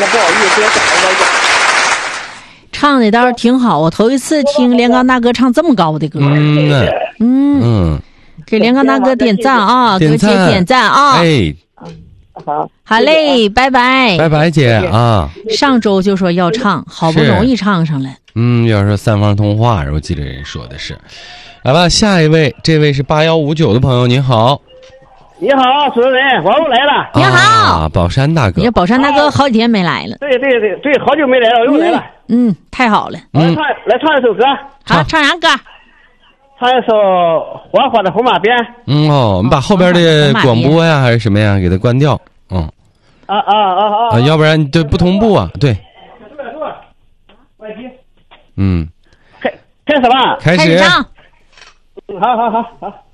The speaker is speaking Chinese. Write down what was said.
那不好意思，找一个。 唱的倒是挺好，我头一次听连刚大哥唱这么高的歌。给连刚大哥点赞啊，给姐点赞啊！ 哎， 好嘞，拜拜， 拜拜姐啊！ 上周就说要唱，好不容易唱上了。 要说三方通话，我记得人说的是。来吧，下一位，这位是8159的朋友，您好。 你好，主持人，我又来了。 你好， 宝山大哥。 你看宝山大哥好几天没来了。 对，好久没来了，我又来了。 太好了。 来唱一首歌。 好，唱啥歌？ 唱一首《火火的红马鞭》。 我们把后边的广播呀还是什么呀给它关掉。要不然对不同步啊。对。 开始吧。 开始唱。好。